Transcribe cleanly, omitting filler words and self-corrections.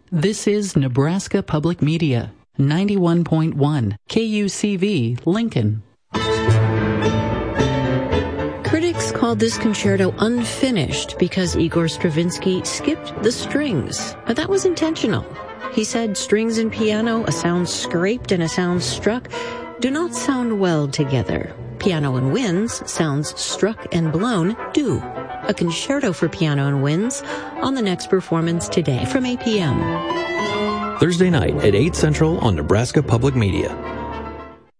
This is Nebraska Public Media, 91.1 KUCV, Lincoln. Critics called this concerto unfinished because Igor Stravinsky skipped the strings, but that was intentional. He said strings and piano, a sound scraped and a sound struck, do not sound well together. Piano and winds, sounds struck and blown, do. A concerto for piano and winds on the next performance today from 8 p.m. Thursday night at 8 Central on Nebraska Public Media.